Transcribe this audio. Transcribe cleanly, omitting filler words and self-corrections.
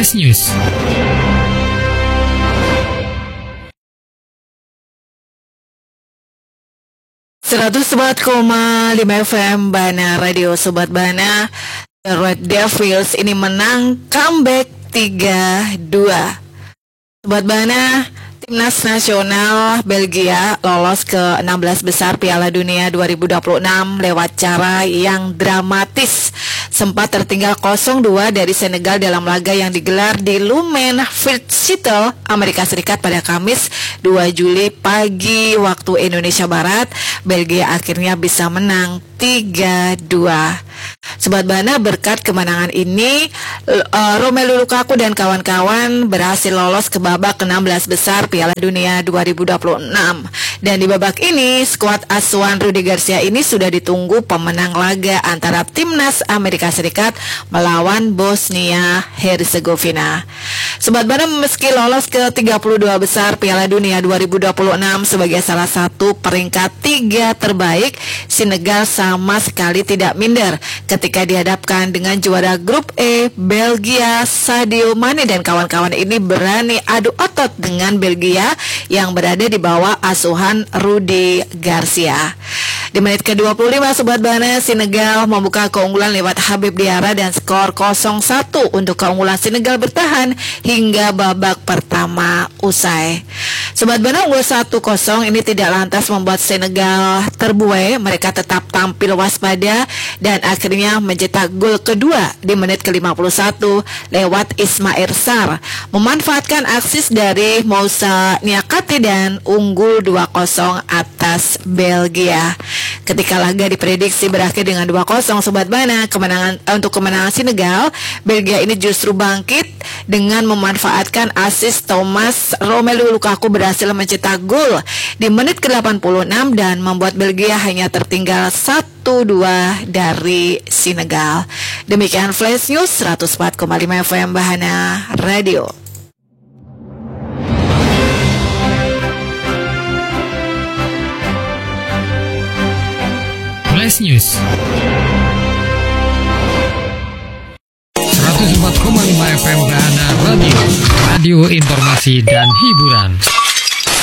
Flash News. .5 FM Bana Radio. Sobat Bana, The Red Devils ini menang comeback 3-2. Sobat Bana, Timnas Nasional Belgia lolos ke 16 besar Piala Dunia 2026 lewat cara yang dramatis. Sempat tertinggal 0-2 dari Senegal dalam laga yang digelar di Lumen Fitzgerald, Amerika Serikat pada Kamis 2 Juli pagi waktu Indonesia Barat. Belgia akhirnya bisa menang 3-2. Sobat Bana, berkat kemenangan ini Romelu Lukaku dan kawan-kawan berhasil lolos ke babak ke-16 besar Piala Dunia 2026. Dan di babak ini skuad asuhan Rudi Garcia ini sudah ditunggu pemenang laga antara Timnas Amerika Serikat melawan Bosnia Herzegovina. Sobat Bana, meski lolos ke 32 besar Piala Dunia 2026 sebagai salah satu peringkat 3 terbaik, Senegal sama sekali tidak minder ketika dihadapkan dengan juara grup E, Belgia. Sadio Mane dan kawan-kawan ini berani adu otot dengan Belgia yang berada di bawah asuhan Rudi Garcia. Di menit ke-25, Sobat Bana, Senegal membuka keunggulan lewat Habib Diarra dan skor 0-1 untuk keunggulan Senegal bertahan hingga babak pertama usai. Sobat Bana, unggul 1-0 ini tidak lantas membuat Senegal terbuai. Mereka tetap tampil waspada dan akhirnya mencetak gol kedua di menit ke-51 lewat Ismail Sarr, memanfaatkan aksis dari Moussa Niakhaté dan unggul 2-0 atas Belgia. Ketika laga diprediksi berakhir dengan 2-0, Sobat Bana, untuk kemenangan Senegal, Belgia ini justru bangkit dengan memanfaatkan asis Thomas. Romelu Lukaku berhasil mencetak gol di menit ke-86 dan membuat Belgia hanya tertinggal 1-2 dari Senegal. Demikian Flash News 104,5 FM Bahana Radio. Flash News 104,5 FM Bahana Radio. Radio informasi dan hiburan.